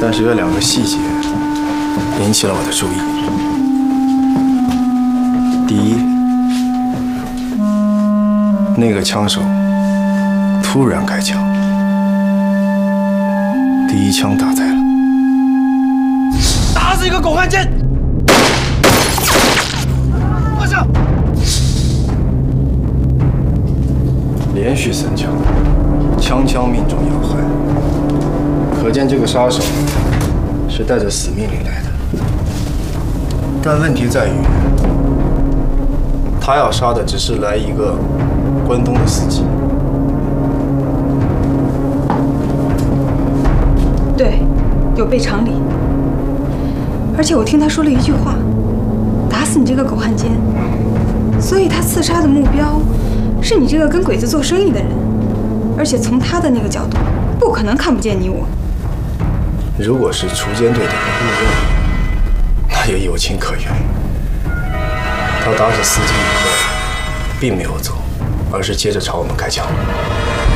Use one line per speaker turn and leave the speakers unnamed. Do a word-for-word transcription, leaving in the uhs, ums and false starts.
但是有两个细节引起了我的注意。第一，那个枪手突然开枪，第一枪打在了，
打死一个狗汉奸！放下！
连续三枪，枪枪命中要害，可见这个杀手是带着死命令来的。但问题在于，他要杀的只是来一个关东的司机。
对，有悖常理。而且我听他说了一句话：“打死你这个狗汉奸。”所以他刺杀的目标是你这个跟鬼子做生意的人，而且从他的那个角度，不可能看不见你我。
如果是锄奸队的任务，那也有情可原。他打死司机以后，并没有走，而是接着朝我们开枪。